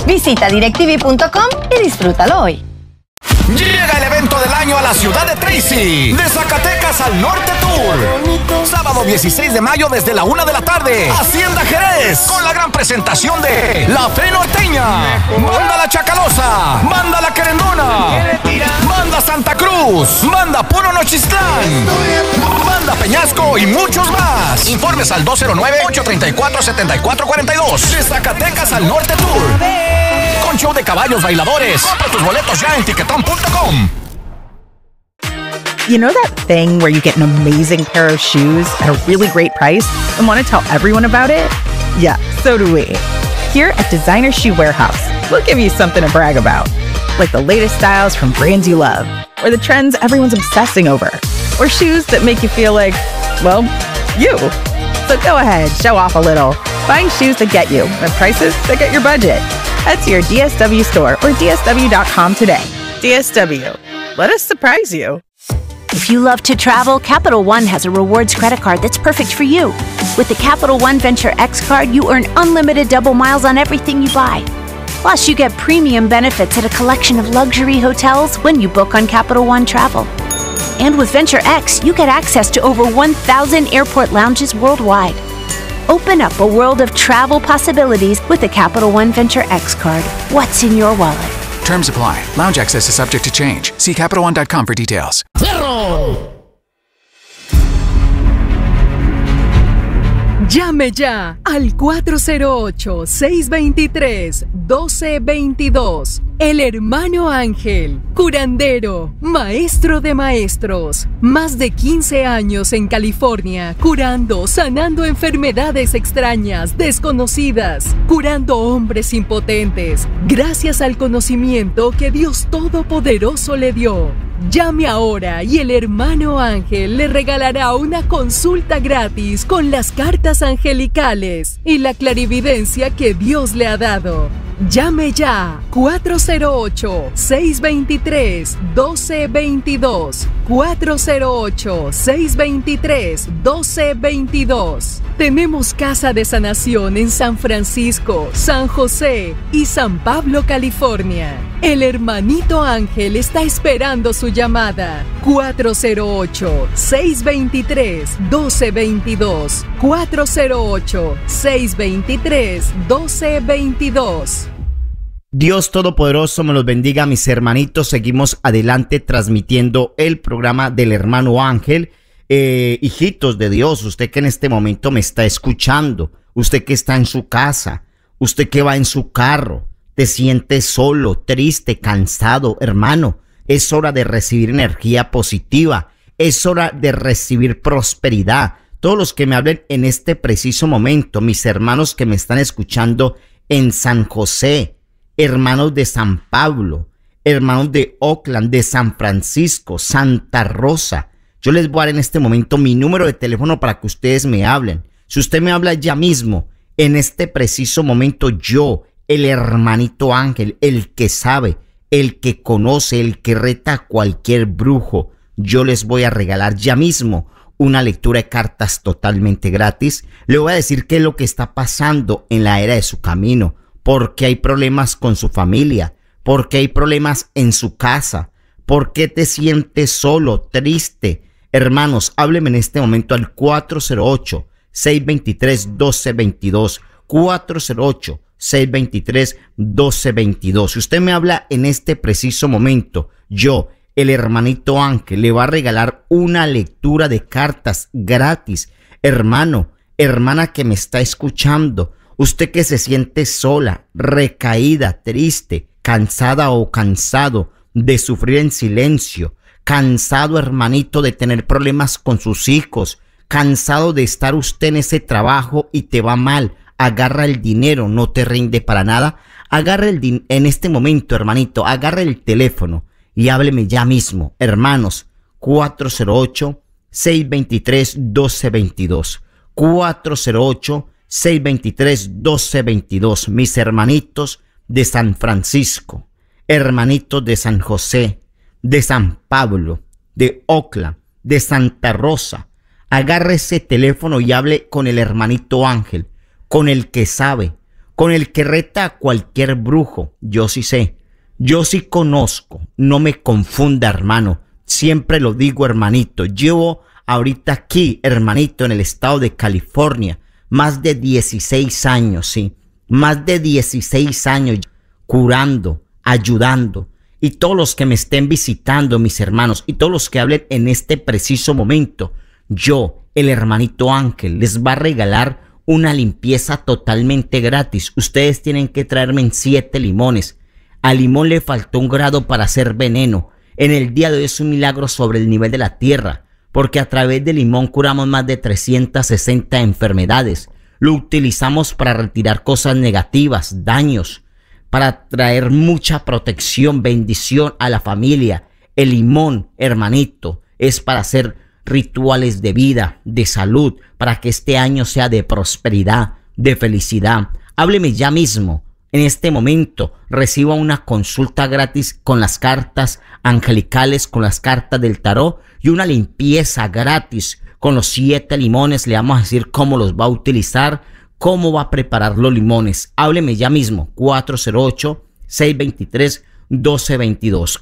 Visita directv.com y disfrútalo hoy. Llega el evento del año a la ciudad de Tracy, de Zacatecas al Norte Tour. Sábado 16 de mayo desde la 1 de la tarde. Hacienda Jerez, con la gran presentación de La Fe Norteña, Banda La Chacalosa, Banda La Querendona, Banda Santa Cruz, Banda Puro Nochistlán, Banda Peñasco y muchos más. Informes al 209-834-7442. De Zacatecas al Norte Tour. Con show de caballos bailadores. Compra tus boletos ya en tiquetón.com. You know that thing where you get an amazing pair of shoes at a really great price and want to tell everyone about it? Yeah, so do we. Here at Designer Shoe Warehouse, we'll give you something to brag about, like the latest styles from brands you love, or the trends everyone's obsessing over, or shoes that make you feel like, well, you. So go ahead, show off a little. Find shoes that get you at prices that get your budget. Head to your DSW store or DSW.com today. DSW. Let us surprise you. If you love to travel, Capital One has a rewards credit card that's perfect for you. With the Capital One Venture X card, you earn unlimited double miles on everything you buy. Plus, you get premium benefits at a collection of luxury hotels when you book on Capital One Travel. And with Venture X, you get access to over 1,000 airport lounges worldwide. Open up a world of travel possibilities with the Capital One Venture X card. What's in your wallet? Terms apply. Lounge access is subject to change. See CapitalOne.com for details. Llame ya al 408-623-1222. El Hermano Ángel, curandero, maestro de maestros. Más de 15 años en California, curando, sanando enfermedades extrañas, desconocidas, curando hombres impotentes, gracias al conocimiento que Dios Todopoderoso le dio. Llame ahora y el Hermano Ángel le regalará una consulta gratis con las cartas angelicales y la clarividencia que Dios le ha dado. Llame ya, 408-623-1222, 408-623-1222. Tenemos casa de sanación en San Francisco, San José y San Pablo, California. El Hermanito Ángel está esperando su llamada. 408-623-1222, 408-623-1222. Dios Todopoderoso me los bendiga, mis hermanitos. Seguimos adelante transmitiendo el programa del Hermano Ángel. Hijitos de Dios, usted que en este momento me está escuchando, usted que está en su casa, usted que va en su carro, te sientes solo, triste, cansado, hermano, es hora de recibir energía positiva, es hora de recibir prosperidad. Todos los que me hablen en este preciso momento, mis hermanos que me están escuchando en San José, hermanos de San Pablo, hermanos de Oakland, de San Francisco, Santa Rosa, yo les voy a dar en este momento mi número de teléfono para que ustedes me hablen. Si usted me habla ya mismo, en este preciso momento, yo, el Hermanito Ángel, el que sabe, el que conoce, el que reta a cualquier brujo, yo les voy a regalar ya mismo una lectura de cartas totalmente gratis. Le voy a decir qué es lo que está pasando en la era de su camino, por qué hay problemas con su familia, por qué hay problemas en su casa, por qué te sientes solo, triste. Hermanos, hábleme en este momento al 408-623-1222, 408-623-1222. Si usted me habla en este preciso momento, yo, el Hermanito Ángel, le va a regalar una lectura de cartas gratis. Hermano, hermana que me está escuchando, usted que se siente sola, recaída, triste, cansada o cansado de sufrir en silencio, cansado, hermanito, de tener problemas con sus hijos, cansado de estar usted en ese trabajo y te va mal, agarra el dinero, no te rinde para nada, agarra en este momento, hermanito, agarra el teléfono y hábleme ya mismo, hermanos, 408-623-1222, 408-623-1222, mis hermanitos de San Francisco, hermanitos de San José, de San Pablo, de Oakland, de Santa Rosa. Agarre ese teléfono y hable con el Hermanito Ángel, con el que sabe, con el que reta a cualquier brujo. Yo sí sé, yo sí conozco, no me confunda, hermano. Siempre lo digo, hermanito. Llevo ahorita aquí, hermanito, en el estado de California, más de 16 años, sí. Más de 16 años curando, ayudando. Y todos los que me estén visitando, mis hermanos, y todos los que hablen en este preciso momento, yo, el hermanito Ángel, les va a regalar una limpieza totalmente gratis. Ustedes tienen que traerme 7 limones. Al limón le faltó un grado para hacer veneno. En el día de hoy es un milagro sobre el nivel de la tierra, porque a través del limón curamos más de 360 enfermedades. Lo utilizamos para retirar cosas negativas, daños, para traer mucha protección, bendición a la familia. El limón, hermanito, es para hacer rituales de vida, de salud, para que este año sea de prosperidad, de felicidad. Hábleme ya mismo. En este momento reciba una consulta gratis con las cartas angelicales, con las cartas del tarot y una limpieza gratis con los 7 limones. Le vamos a decir cómo los va a utilizar, cómo va a preparar los limones. Hábleme ya mismo. 408-623-1222.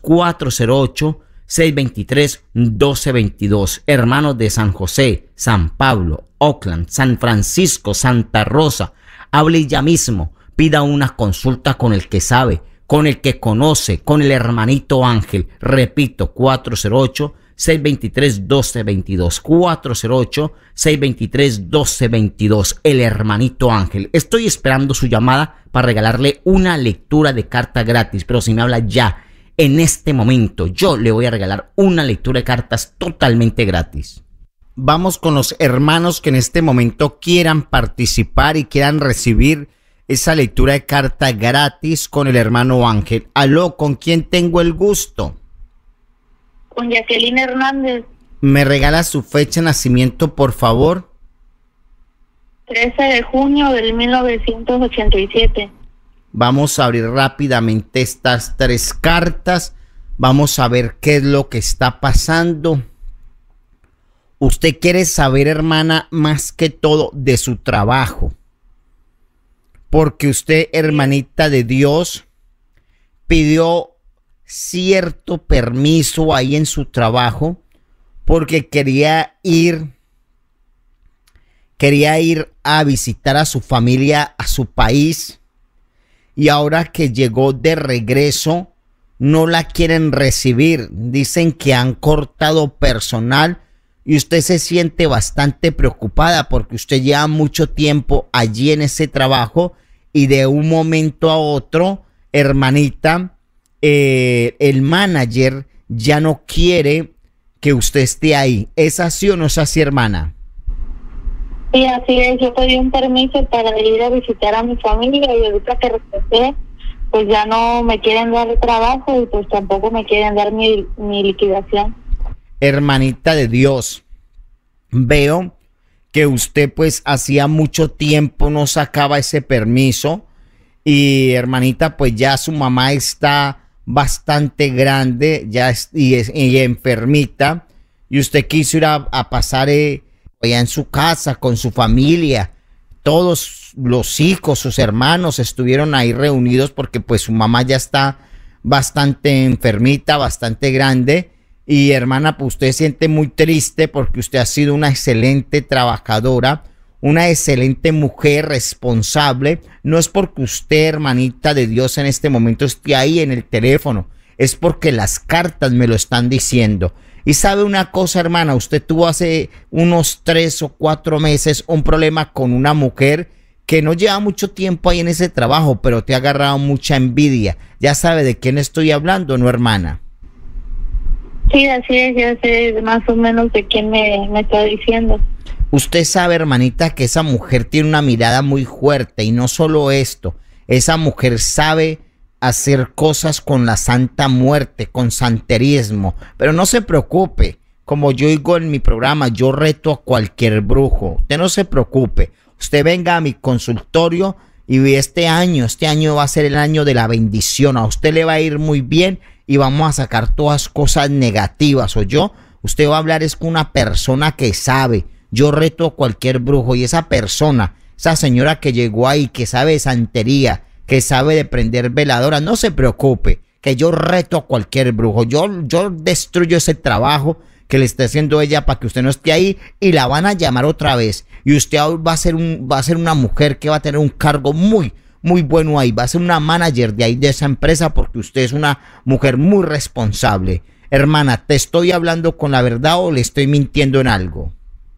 408-623-1222. Hermanos de San José, San Pablo, Oakland, San Francisco, Santa Rosa. Hable ya mismo. Pida una consulta con el que sabe, con el que conoce, con el hermanito Ángel. Repito, 408-623-1222. 408-623-1222. El hermanito Ángel. Estoy esperando su llamada para regalarle una lectura de carta gratis. Pero si me habla ya, en este momento, yo le voy a regalar una lectura de cartas totalmente gratis. Vamos con los hermanos que en este momento quieran participar y quieran recibir esa lectura de carta gratis con el hermano Ángel. Aló, ¿con quién tengo el gusto? Con Jacqueline Hernández. ¿Me regala su fecha de nacimiento, por favor? 13 de junio del 1987. Vamos a abrir rápidamente estas 3 cartas. Vamos a ver qué es lo que está pasando. Usted quiere saber, hermana, más que todo de su trabajo. Porque usted, hermanita de Dios, pidió cierto permiso ahí en su trabajo porque quería ir a visitar a su familia, a su país, y ahora que llegó de regreso no la quieren recibir. Dicen que han cortado personal y usted se siente bastante preocupada porque usted lleva mucho tiempo allí en ese trabajo y de un momento a otro, hermanita, el manager ya no quiere que usted esté ahí. ¿Es así o no es así, hermana? Sí, así es. Yo pedí un permiso para ir a visitar a mi familia y ahorita que regresé, pues ya no me quieren dar trabajo y pues tampoco me quieren dar mi liquidación. Hermanita de Dios, veo que usted pues hacía mucho tiempo no sacaba ese permiso y hermanita pues ya su mamá está bastante grande ya y enfermita y usted quiso ir a pasar allá en su casa con su familia. Todos los hijos, sus hermanos estuvieron ahí reunidos porque pues su mamá ya está bastante enfermita, bastante grande. Y hermana, pues usted se siente muy triste porque usted ha sido una excelente trabajadora, una excelente mujer responsable. No es porque usted, hermanita de Dios, en este momento esté ahí en el teléfono, es porque las cartas me lo están diciendo. Y sabe una cosa, hermana, usted tuvo hace unos 3 o 4 meses un problema con una mujer que no lleva mucho tiempo ahí en ese trabajo, pero te ha agarrado mucha envidia. Ya sabe de quién estoy hablando, ¿no, hermana? Sí, así es, ya sé más o menos de quién me está diciendo. Usted sabe, hermanita, que esa mujer tiene una mirada muy fuerte y no solo esto, esa mujer sabe hacer cosas con la Santa Muerte, con santerismo, pero no se preocupe, como yo digo en mi programa, yo reto a cualquier brujo, usted no se preocupe, usted venga a mi consultorio y este año va a ser el año de la bendición, a usted le va a ir muy bien y vamos a sacar todas cosas negativas, usted va a hablar es con una persona que sabe. Yo reto a cualquier brujo y esa persona esa señora que llegó ahí, que sabe de santería, que sabe de prender veladoras, no se preocupe, que yo reto a cualquier brujo, yo destruyo ese trabajo que le está haciendo ella para que usted no esté ahí, y la van a llamar otra vez, y usted va a ser una mujer que va a tener un cargo muy bueno ahí, va a ser una manager de ahí de esa empresa, porque usted es una mujer muy responsable. Hermana, ¿te estoy hablando con la verdad o le estoy mintiendo en algo?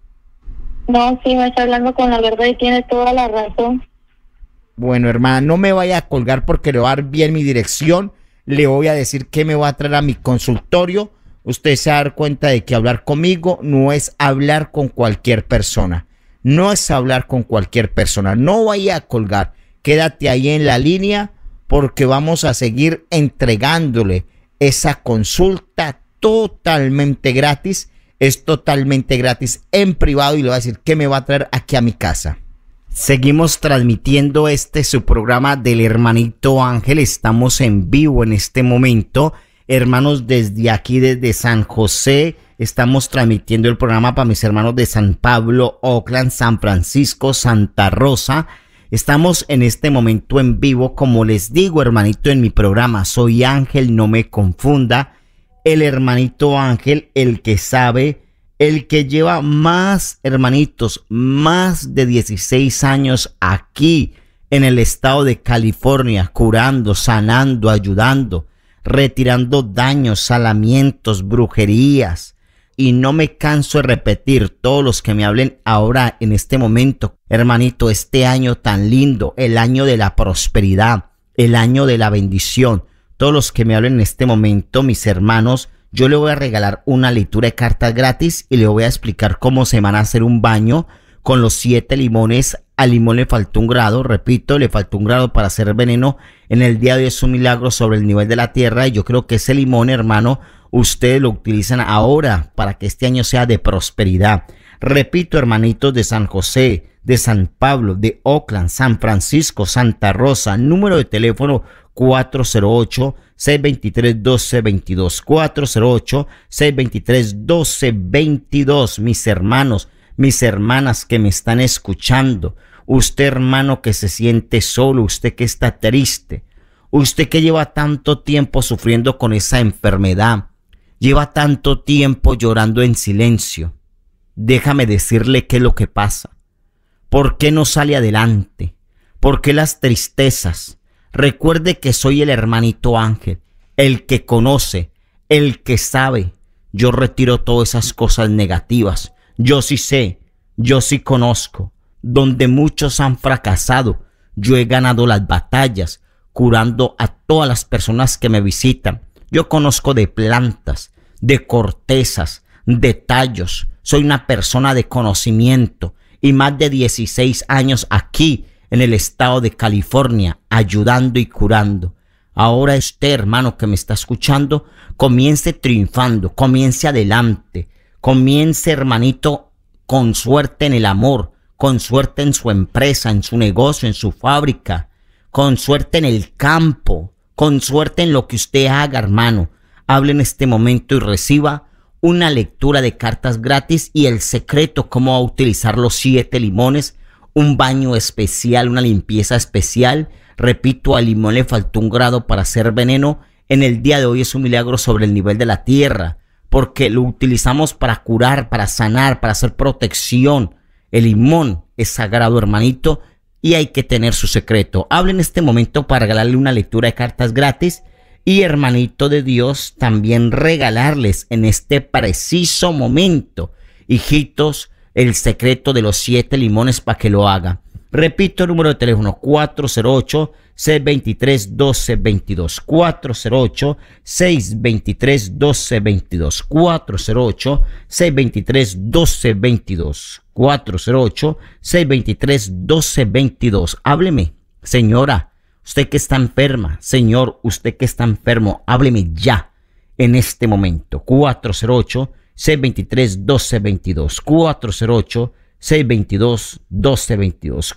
No, sí, me está hablando con la verdad y tiene toda la razón. Bueno, hermana, no me vaya a colgar porque le voy a dar bien mi dirección, le voy a decir que me va a traer a mi consultorio. Usted se va a dar cuenta de que hablar conmigo no es hablar con cualquier persona. No es hablar con cualquier persona. No vaya a colgar. Quédate ahí en la línea porque vamos a seguir entregándole esa consulta totalmente gratis. Es totalmente gratis en privado y le voy a decir que me va a traer aquí a mi casa. Seguimos transmitiendo su programa del Hermanito Ángel. Estamos en vivo en este momento. Hermanos, desde aquí, desde San José, estamos transmitiendo el programa para mis hermanos de San Pablo, Oakland, San Francisco, Santa Rosa. Estamos en este momento en vivo, como les digo, hermanito, en mi programa. Soy Ángel, no me confunda. El Hermanito Ángel, el que sabe, el que lleva más, hermanitos, más de 16 años aquí en el estado de California, curando, sanando, ayudando, retirando daños, salamientos, brujerías. Y no me canso de repetir, todos los que me hablen ahora en este momento, hermanito, este año tan lindo, el año de la prosperidad, el año de la bendición. Todos los que me hablen en este momento, mis hermanos, yo le voy a regalar una lectura de cartas gratis y le voy a explicar cómo se van a hacer un baño con los 7 limones. Al limón le faltó un grado, repito, le faltó un grado para hacer veneno. En el día de hoy es un milagro sobre el nivel de la tierra y yo creo que ese limón, hermano, ustedes lo utilizan ahora para que este año sea de prosperidad. Repito, hermanitos de San José, de San Pablo, de Oakland, San Francisco, Santa Rosa, número de teléfono 408-623-1222, 408-623-1222, mis hermanos, mis hermanas que me están escuchando, usted hermano que se siente solo, usted que está triste, usted que lleva tanto tiempo sufriendo con esa enfermedad, lleva tanto tiempo llorando en silencio, déjame decirle qué es lo que pasa, por qué no sale adelante, por qué las tristezas. Recuerde que soy el Hermanito Ángel, el que conoce, el que sabe. Yo retiro todas esas cosas negativas. Yo sí sé, yo sí conozco. Donde muchos han fracasado, yo he ganado las batallas, curando a todas las personas que me visitan. Yo conozco de plantas, de cortezas, de tallos. Soy una persona de conocimiento y más de 16 años aquí en el estado de California, ayudando y curando. Ahora usted, hermano que me está escuchando, comience triunfando, comience adelante, comience, hermanito, con suerte en el amor, con suerte en su empresa, en su negocio, en su fábrica, con suerte en el campo, con suerte en lo que usted haga, hermano. Hable en este momento y reciba una lectura de cartas gratis y el secreto cómo va a utilizar los 7 limones, un baño especial, una limpieza especial. Repito, al limón le faltó un grado para hacer veneno. En el día de hoy es un milagro sobre el nivel de la tierra, porque lo utilizamos para curar, para sanar, para hacer protección. El limón es sagrado, hermanito, y hay que tener su secreto. Hable en este momento para regalarle una lectura de cartas gratis y, hermanito de Dios, también regalarles en este preciso momento, hijitos, el secreto de los 7 limones para que lo haga. Repito el número de teléfono 408-623-1222, 408-623-1222, 408-623-1222, 408-623-1222. Hábleme, señora, usted que está enferma, señor, usted que está enfermo, hábleme ya en este momento. 408-623-1222, 408-622-1222,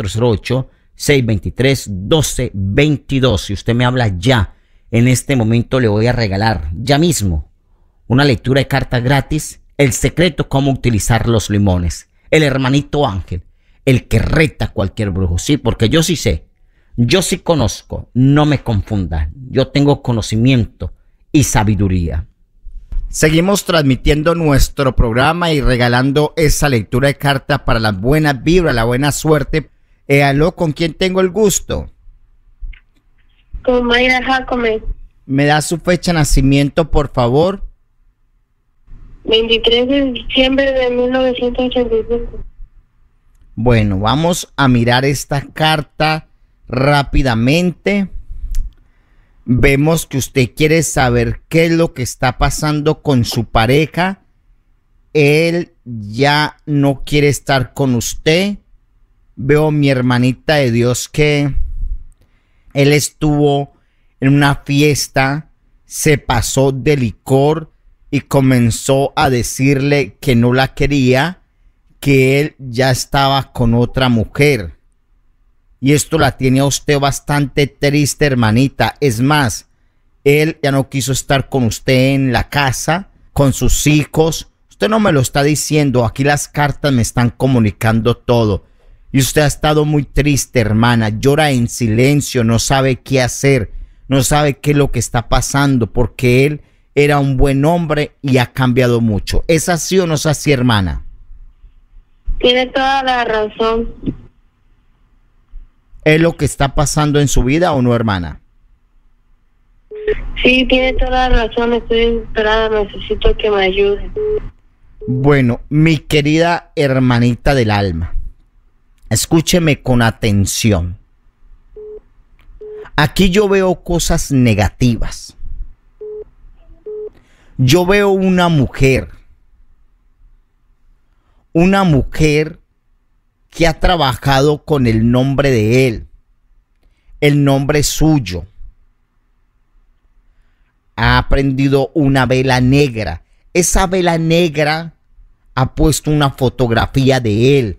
408-623-1222. Si usted me habla ya, en este momento le voy a regalar ya mismo una lectura de carta gratis, el secreto cómo utilizar los limones. El Hermanito Ángel, el que reta a cualquier brujo. Sí, porque yo sí sé, yo sí conozco, no me confundan. Yo tengo conocimiento y sabiduría. Seguimos transmitiendo nuestro programa y regalando esa lectura de carta para la buena vibra, la buena suerte. Aló, ¿con quién tengo el gusto? Con Mayra Jacome. ¿Me da su fecha de nacimiento, por favor? 23 de diciembre de 1985. Bueno, vamos a mirar esta carta rápidamente. Vemos que usted quiere saber qué es lo que está pasando con su pareja. Él ya no quiere estar con usted. Veo, mi hermanita de Dios, que él estuvo en una fiesta, se pasó de licor y comenzó a decirle que no la quería, que él ya estaba con otra mujer. Y esto la tiene a usted bastante triste, hermanita. Es más, él ya no quiso estar con usted en la casa, con sus hijos. Usted no me lo está diciendo, aquí las cartas me están comunicando todo. Y usted ha estado muy triste, hermana. Llora en silencio, no sabe qué hacer, no sabe qué es lo que está pasando, porque él era un buen hombre y ha cambiado mucho. ¿Es así o no es así, hermana? Tiene toda la razón. ¿Es lo que está pasando en su vida o no, hermana? Sí, tiene toda la razón. Estoy desesperada, necesito que me ayude. Bueno, mi querida hermanita del alma, escúcheme con atención. Aquí yo veo cosas negativas. Yo veo una mujer que ha trabajado con el nombre de él, el nombre suyo. Ha prendido una vela negra. Esa vela negra ha puesto una fotografía de él.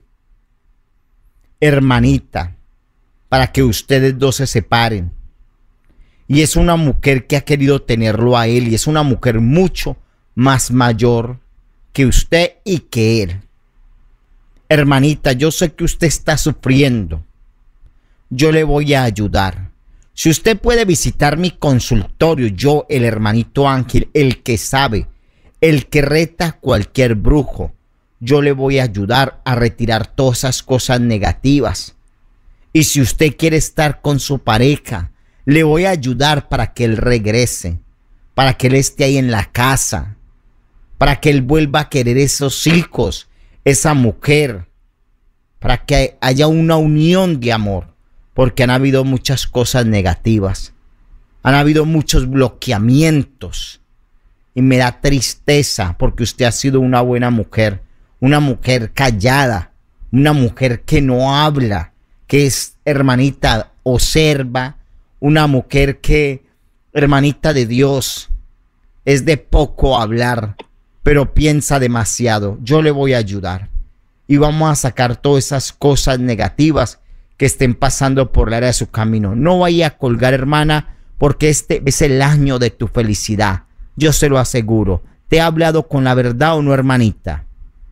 Hermanita, para que ustedes dos se separen. Y es una mujer que ha querido tenerlo a él, y es una mujer mucho más mayor que usted y que él. Hermanita, yo sé que usted está sufriendo. Yo le voy a ayudar. Si usted puede visitar mi consultorio, yo, el hermanito Ángel, el que sabe, el que reta a cualquier brujo, yo le voy a ayudar a retirar todas esas cosas negativas. Y si usted quiere estar con su pareja, le voy a ayudar para que él regrese, para que él esté ahí en la casa, para que él vuelva a querer esos hijos, esa mujer, para que haya una unión de amor, porque han habido muchas cosas negativas, han habido muchos bloqueamientos y me da tristeza porque usted ha sido una buena mujer, una mujer callada, una mujer que no habla, que es, hermanita, observa, una mujer que, hermanita de Dios, es de poco hablar, pero piensa demasiado. Yo le voy a ayudar y vamos a sacar todas esas cosas negativas que estén pasando por la área de su camino. No vaya a colgar, hermana, porque este es el año de tu felicidad. Yo se lo aseguro. ¿Te he hablado con la verdad o no, hermanita?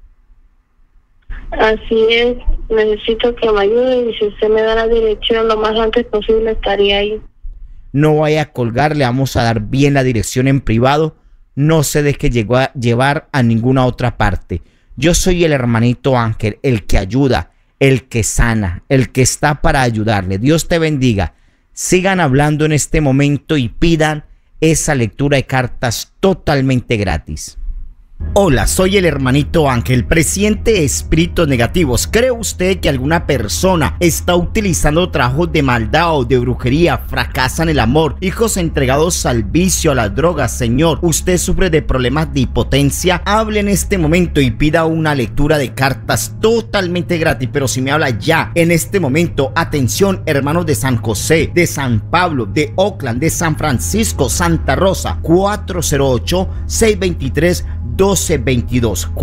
Así es, necesito que me ayude y si usted me da la dirección lo más antes posible estaría ahí. No vaya a colgar, le vamos a dar bien la dirección en privado. No se deje llevar a ninguna otra parte. Yo soy el hermanito Ángel, el que ayuda, el que sana, el que está para ayudarle. Dios te bendiga. Sigan hablando en este momento y pidan esa lectura de cartas totalmente gratis. Hola, soy el hermanito Ángel, presiente de espíritus negativos. ¿Cree usted que alguna persona está utilizando trabajos de maldad o de brujería? Fracasan el amor, hijos entregados al vicio, a las drogas. Señor, usted sufre de problemas de impotencia. Hable en este momento y pida una lectura de cartas totalmente gratis. Pero si me habla ya, en este momento, atención, hermanos de San José, de San Pablo, de Oakland, de San Francisco, Santa Rosa, 408-623-2 408-623-1222.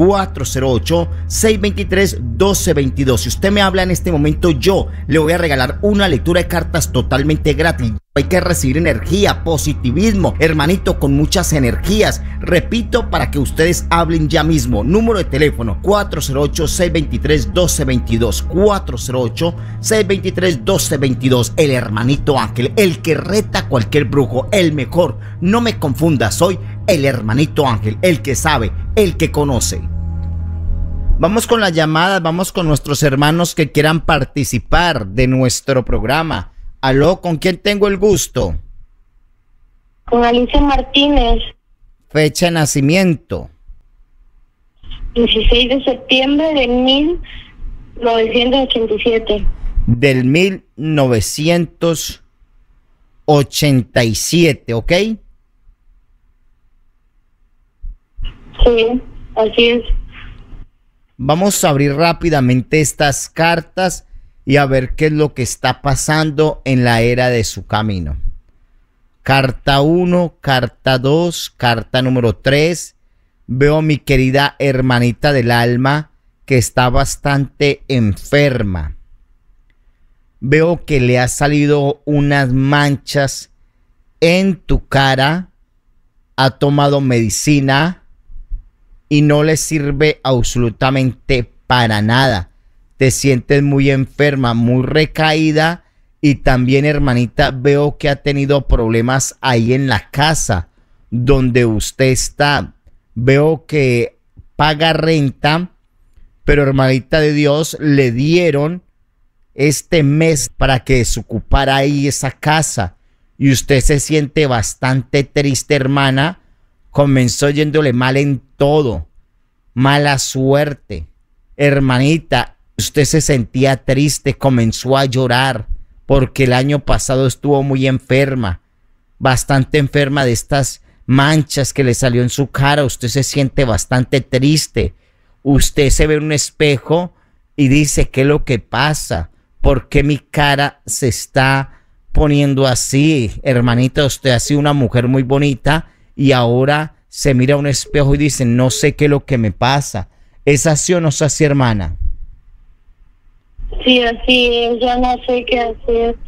408-623-1222. Si usted me habla en este momento, yo le voy a regalar una lectura de cartas totalmente gratis. Hay que recibir energía, positivismo, hermanito, con muchas energías. Repito, para que ustedes hablen ya mismo. Número de teléfono 408-623-1222. 408-623-1222. El hermanito Ángel, el que reta a cualquier brujo, el mejor. No me confunda, soy el hermanito Ángel, el que sabe, el que conoce. Vamos con las llamadas, vamos con nuestros hermanos que quieran participar de nuestro programa. Aló, ¿con quién tengo el gusto? Con Alicia Martínez. Fecha de nacimiento. 16 de septiembre de 1987. Del 1987, ¿ok? Sí, así es. Vamos a abrir rápidamente estas cartas y a ver qué es lo que está pasando en la era de su camino. Carta 1, carta 2, carta número 3. Veo a mi querida hermanita del alma que está bastante enferma. Veo que le ha salido unas manchas en tu cara. Ha tomado medicina y no le sirve absolutamente para nada. Te sientes muy enferma, muy recaída, y también, hermanita, veo que ha tenido problemas ahí en la casa donde usted está. Veo que paga renta, pero, hermanita de Dios, le dieron este mes para que desocupara ahí esa casa y usted se siente bastante triste, hermana. Comenzó yéndole mal en todo, mala suerte, hermanita. Usted se sentía triste, comenzó a llorar porque el año pasado estuvo muy enferma, bastante enferma de estas manchas que le salió en su cara. Usted se siente bastante triste. Usted se ve en un espejo y dice, ¿qué es lo que pasa? ¿Por qué mi cara se está poniendo así? Hermanita, usted ha sido una mujer muy bonita y ahora se mira a un espejo y dice, no sé qué es lo que me pasa. ¿Es así o no es así, hermana? Sí, así es, ya no sé qué hacer.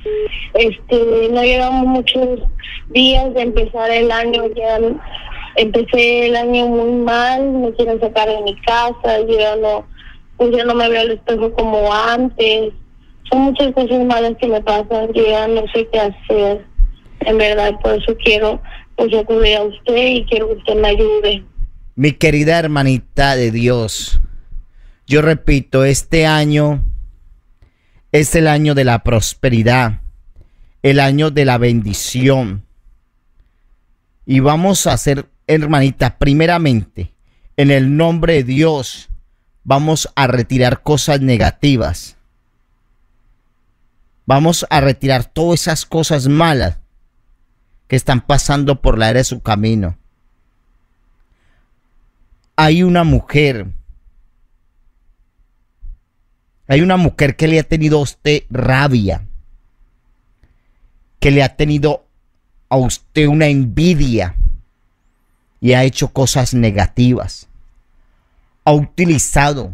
No llevamos muchos días de empezar el año, ya empecé el año muy mal, me quieren sacar de mi casa, yo ya no me veo al espejo como antes. Son muchas cosas malas que me pasan, yo ya no sé qué hacer. En verdad, por eso quiero acudir a usted y quiero que usted me ayude. Mi querida hermanita de Dios, yo repito, este año es el año de la prosperidad, el año de la bendición. Y vamos a hacer, hermanita, primeramente, en el nombre de Dios, vamos a retirar cosas negativas. Vamos a retirar todas esas cosas malas que están pasando por la era de su camino. Hay una mujer que le ha tenido a usted rabia, que le ha tenido a usted una envidia y ha hecho cosas negativas. Ha utilizado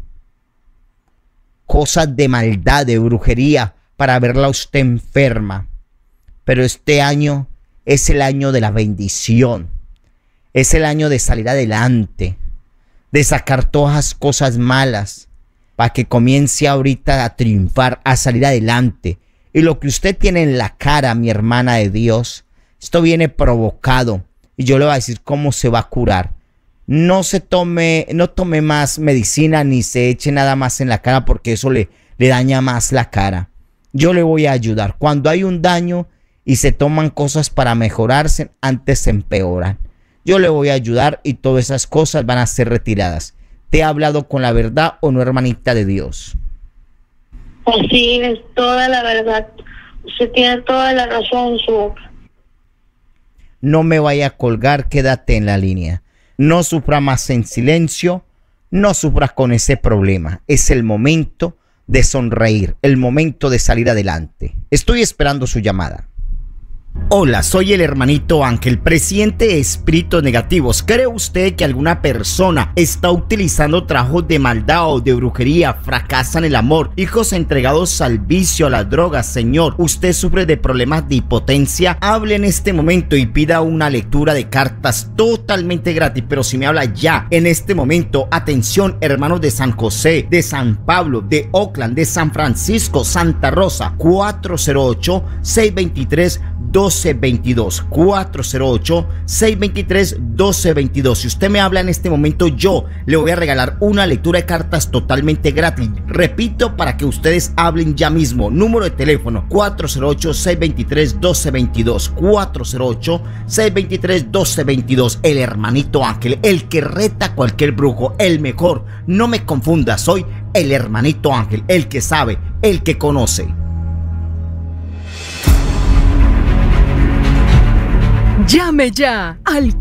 cosas de maldad, de brujería para verla a usted enferma. Pero este año es el año de la bendición. Es el año de salir adelante, de sacar todas las cosas malas, para que comience ahorita a triunfar, a salir adelante. Y lo que usted tiene en la cara, mi hermana de Dios, esto viene provocado. Y yo le voy a decir cómo se va a curar. No tome más medicina ni se eche nada más en la cara, porque eso le daña más la cara. Yo le voy a ayudar. Cuando hay un daño y se toman cosas para mejorarse, antes se empeoran. Yo le voy a ayudar y todas esas cosas van a ser retiradas. ¿Te ha hablado con la verdad o no, hermanita de Dios? Así es, toda la verdad. Usted tiene toda la razón en su boca. No me vaya a colgar, quédate en la línea. No sufra más en silencio, no sufra con ese problema. Es el momento de sonreír, el momento de salir adelante. Estoy esperando su llamada. Hola, soy el hermanito Ángel, presidente de Espíritus Negativos. ¿Cree usted que alguna persona está utilizando trabajos de maldad o de brujería, fracasa en el amor, hijos entregados al vicio, a las drogas? Señor, ¿usted sufre de problemas de impotencia? Hable en este momento y pida una lectura de cartas totalmente gratis, pero si me habla ya, en este momento, atención, hermanos de San José, de San Pablo, de Oakland, de San Francisco, Santa Rosa, 408-623-1222, 408-623-1222. Si usted me habla en este momento, yo le voy a regalar una lectura de cartas totalmente gratis. Repito, para que ustedes hablen ya mismo. Número de teléfono 408-623-1222, 408-623-1222. El hermanito Ángel, el que reta a cualquier brujo, el mejor. No me confunda, soy el hermanito Ángel, el que sabe, el que conoce. Llame ya al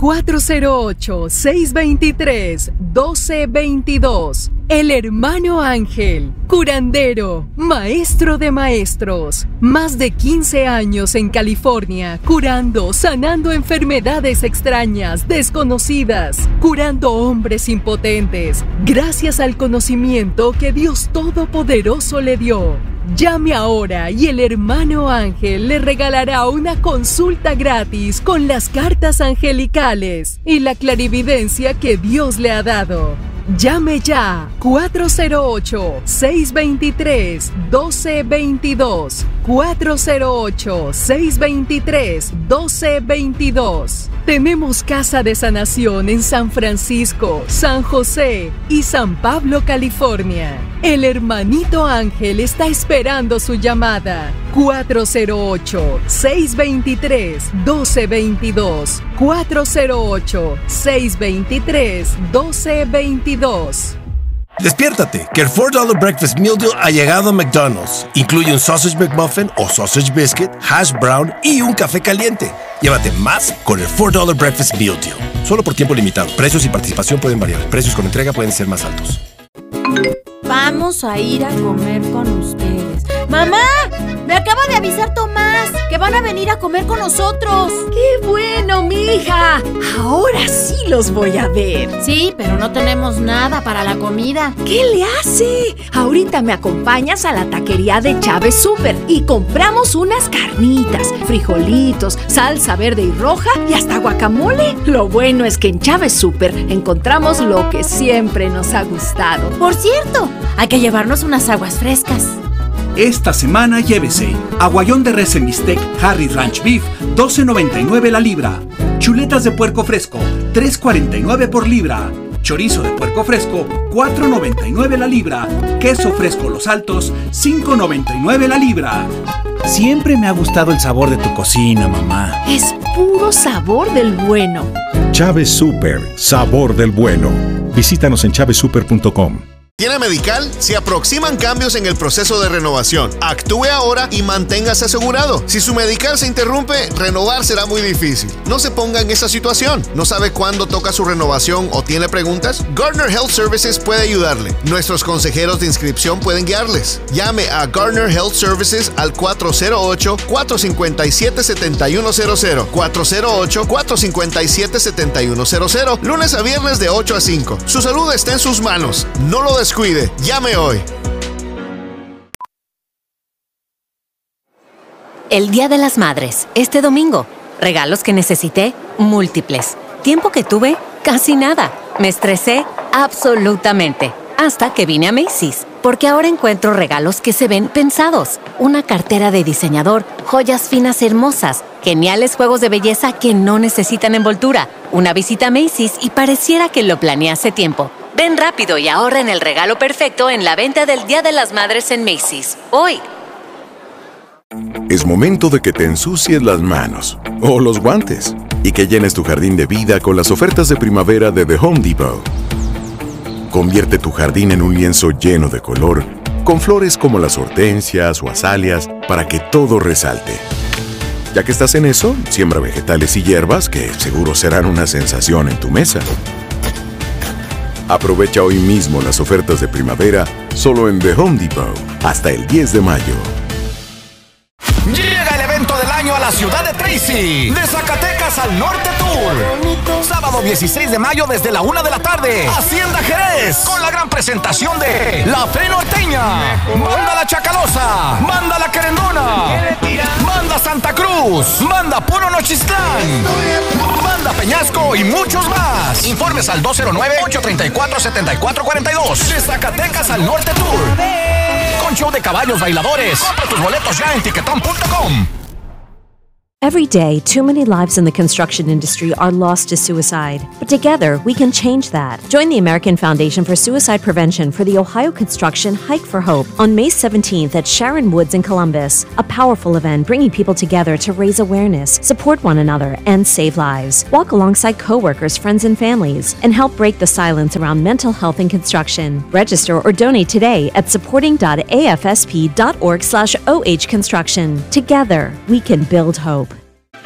408-623-1222. El hermano Ángel, curandero, maestro de maestros. Más de 15 años en California, curando, sanando enfermedades extrañas, desconocidas, curando hombres impotentes, gracias al conocimiento que Dios Todopoderoso le dio. Llame ahora y el hermano Ángel le regalará una consulta gratis con las cartas angelicales y la clarividencia que Dios le ha dado. Llame ya 408-623-1222, 408-623-1222. Tenemos casa de sanación en San Francisco, San José y San Pablo, California. El hermanito Ángel está esperando su llamada. 408-623-1222, 408-623-1222. Despiértate, que el $4 Breakfast Meal Deal ha llegado a McDonald's. Incluye un Sausage McMuffin o Sausage Biscuit, Hash Brown y un café caliente. Llévate más con el $4 Breakfast Meal Deal. Solo por tiempo limitado. Precios y participación pueden variar. Precios con entrega pueden ser más altos. Vamos a ir a comer con ustedes. ¡Mamá! Me acaba de avisar Tomás que van a venir a comer con nosotros. ¡Qué bueno, mija! Ahora sí los voy a ver. Sí, pero no tenemos nada para la comida. ¿Qué le hace? Ahorita me acompañas a la taquería de Chávez Super y compramos unas carnitas, frijolitos, salsa verde y roja y hasta guacamole. Lo bueno es que en Chávez Super encontramos lo que siempre nos ha gustado. Por cierto, hay que llevarnos unas aguas frescas. Esta semana llévese aguayón de res en bistec Harry Ranch Beef, $12.99 la libra. Chuletas de puerco fresco, $3.49 por libra. Chorizo de puerco fresco, $4.99 la libra. Queso fresco Los Altos, $5.99 la libra. Siempre me ha gustado el sabor de tu cocina, mamá. Es puro sabor del bueno. Chávez Super, sabor del bueno. Visítanos en chavezsuper.com. ¿Tiene Medical? Se aproximan cambios en el proceso de renovación. Actúe ahora y manténgase asegurado. Si su Medical se interrumpe, renovar será muy difícil. No se ponga en esa situación. ¿No sabe cuándo toca su renovación o tiene preguntas? Gardner Health Services puede ayudarle. Nuestros consejeros de inscripción pueden guiarles. Llame a Gardner Health Services al 408-457-7100. 408-457-7100. Lunes a viernes de 8 a 5. Su salud está en sus manos. No lo descuide. Llame hoy. El Día de las Madres, este domingo. Regalos que necesité, múltiples. Tiempo que tuve, casi nada. Me estresé, absolutamente. Hasta que vine a Macy's, porque ahora encuentro regalos que se ven pensados. Una cartera de diseñador, joyas finas hermosas, geniales juegos de belleza que no necesitan envoltura. Una visita a Macy's y pareciera que lo planeé hace tiempo. Ven rápido y ahorra en el regalo perfecto en la venta del Día de las Madres en Macy's. Hoy. Es momento de que te ensucies las manos o los guantes y que llenes tu jardín de vida con las ofertas de primavera de The Home Depot. Convierte tu jardín en un lienzo lleno de color, con flores como las hortensias o azaleas para que todo resalte. Ya que estás en eso, siembra vegetales y hierbas que seguro serán una sensación en tu mesa. Aprovecha hoy mismo las ofertas de primavera solo en The Home Depot hasta el 10 de mayo. Llega el evento del año a la ciudad de Tracy. De Zacatecas al Norte Tour. Sábado 16 de mayo desde la 1 de la tarde. Hacienda Jerez. Con la gran presentación de La Fe Norteña. Banda La Chacalosa. Banda La Querendona. Banda Santa Cruz. Banda Puro Nochistlán. Banda Peñasco y muchos más. Informes al 209-834-7442. De Zacatecas al Norte Tour. Con show de caballos bailadores. Compra tus boletos ya en tiquetón.com. Every day, too many lives in the construction industry are lost to suicide. But together, we can change that. Join the American Foundation for Suicide Prevention for the Ohio Construction Hike for Hope on May 17th at Sharon Woods in Columbus. A powerful event bringing people together to raise awareness, support one another, and save lives. Walk alongside coworkers, friends, and families, and help break the silence around mental health in construction. Register or donate today at supporting.afsp.org/ohconstruction. Together, we can build hope.